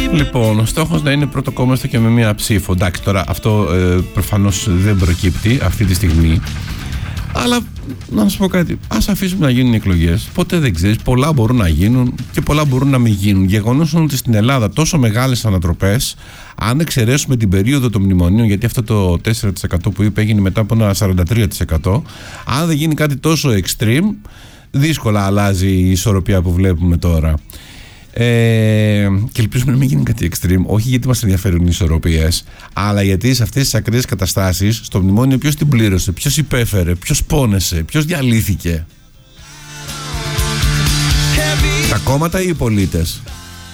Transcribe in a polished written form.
Λοιπόν, ο στόχος να είναι πρώτο κόμμα και με μία ψήφο. Εντάξει, τώρα αυτό προφανώς δεν προκύπτει αυτή τη στιγμή. Αλλά να σου πω κάτι, ας αφήσουμε να γίνουν οι εκλογές. Ποτέ δεν ξέρεις, πολλά μπορούν να γίνουν και πολλά μπορούν να μην γίνουν. Γεγονός είναι ότι στην Ελλάδα τόσο μεγάλες ανατροπές, αν εξαιρέσουμε την περίοδο των μνημονίων, γιατί αυτό το 4% που είπε έγινε μετά από ένα 43%, αν δεν γίνει κάτι τόσο extreme, δύσκολα αλλάζει η ισορροπία που βλέπουμε τώρα. Και ελπίζουμε να μην γίνει κάτι extreme, όχι γιατί μας ενδιαφέρουν οι ισορροπίες, αλλά γιατί σε αυτές τις ακραίες καταστάσεις, στο μνημόνιο ποιος την πλήρωσε, ποιος υπέφερε, ποιος πόνεσε, ποιος διαλύθηκε? Τα κόμματα ή οι πολίτες?